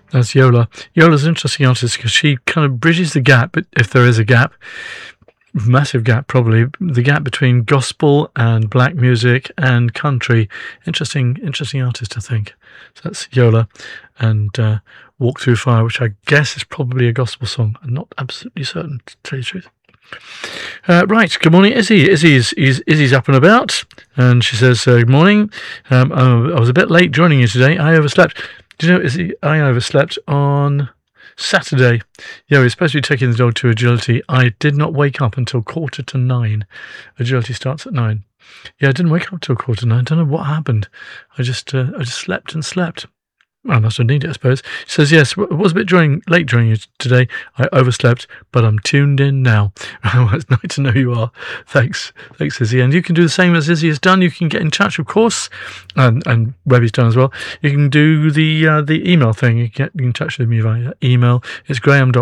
That's Yola. Yola's an interesting artist because she kind of bridges the gap, if there is a gap, massive gap probably, the gap between gospel and black music and country. Interesting artist, I think. So that's Yola, and Walk Through Fire, which I guess is probably a gospel song. I'm not absolutely certain, to tell you the truth. Right, good morning, Izzy. Izzy's up and about, and she says, good morning. I was a bit late joining you today. I overslept. Do you know, Izzy, I overslept on Saturday. Yeah, we were supposed to be taking the dog to agility. I did not wake up until 8:45. Agility starts at 9. Yeah, I didn't wake up till 8:45. I don't know what happened. I just slept and slept. Well, I must have needed it, I suppose. She says, yes, it was a bit late during you today. I overslept, but I'm tuned in now. Well, it's nice to know you are. Thanks, Izzy. And you can do the same as Izzy has done. You can get in touch, of course, and Webby's done as well. You can do the email thing. You can get in touch with me via email. It's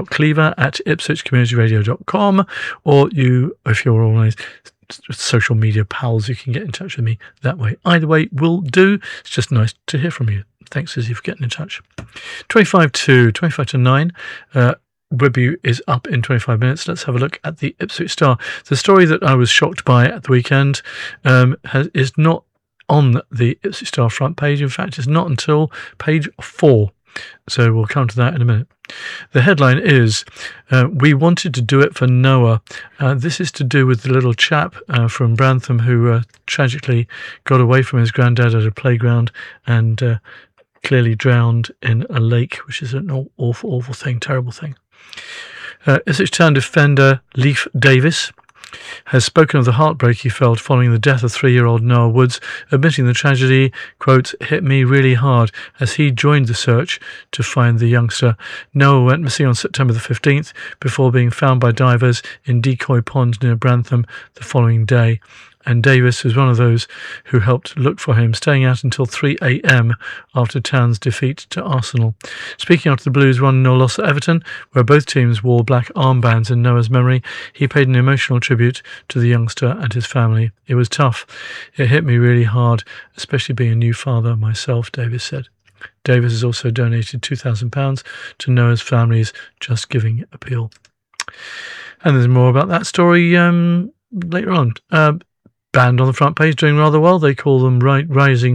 graham.cleaver@ipswichcommunityradio.com, or if you're all nice social media pals, you can get in touch with me that way. Either way will do. It's just nice to hear from you. Thanks, Izzy, for getting in touch. 25 to 9. Webby is up in 25 minutes. Let's have a look at the Ipswich Star. The story that I was shocked by at the weekend is not on the Ipswich Star front page. In fact, it's not until page 4. So we'll come to that in a minute. The headline is, we wanted to do it for Noah. This is to do with the little chap from Brantham who tragically got away from his granddad at a playground and clearly drowned in a lake, which is an awful thing, terrible thing. Ipswich Town defender Leif Davis has spoken of the heartbreak he felt following the death of 3-year-old Noah Woods, admitting the tragedy, quote, hit me really hard as he joined the search to find the youngster. Noah went missing on September the 15th before being found by divers in Decoy Pond near Brantham the following day. And Davis was one of those who helped look for him, staying out until 3 a.m. after Town's defeat to Arsenal. Speaking after the Blues 1-0 loss at Everton, where both teams wore black armbands in Noah's memory, he paid an emotional tribute to the youngster and his family. It was tough. It hit me really hard, especially being a new father myself, Davis said. Davis has also donated £2,000 to Noah's family's Just Giving appeal. And there's more about that story later on. Band on the front page doing rather well. They call them Rising